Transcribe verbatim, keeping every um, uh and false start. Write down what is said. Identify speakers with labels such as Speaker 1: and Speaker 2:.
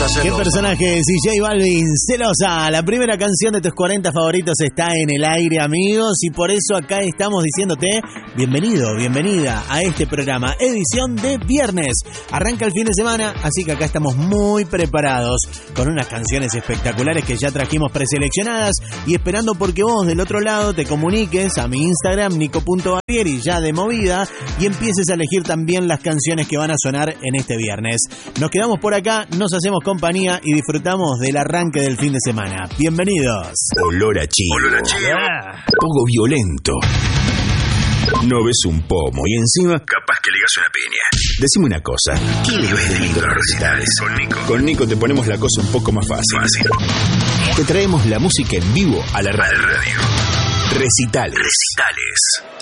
Speaker 1: Celosa, celosa.
Speaker 2: ¿Qué personaje es D J Balvin? Celosa. La primera canción de tus cuarenta favoritos está en el aire, amigos, y por eso acá estamos diciéndote bienvenido, bienvenida a este programa, edición de viernes. Arranca el fin de semana, así que acá estamos muy preparados con unas canciones espectaculares que ya trajimos preseleccionadas y esperando porque vos del otro lado te comuniques a mi Instagram, nico punto barbieri, ya de movida, y empieces a elegir también las canciones que van a sonar en este viernes. Nos quedamos por acá, nos hacemos compañía y disfrutamos del arranque del fin de semana. Bienvenidos.
Speaker 3: Olor a chivo.
Speaker 1: Olor a chivo.
Speaker 2: Yeah.
Speaker 3: Poco violento. No ves un pomo y encima capaz que le das una piña. Decime una cosa, ¿qué le ves de lindo a los recitales?
Speaker 1: Con Nico.
Speaker 3: Con Nico te ponemos la cosa un poco más fácil.
Speaker 1: Fácil.
Speaker 3: Te traemos la música en vivo a la radio.
Speaker 1: Radio.
Speaker 3: Recitales.
Speaker 1: Recitales.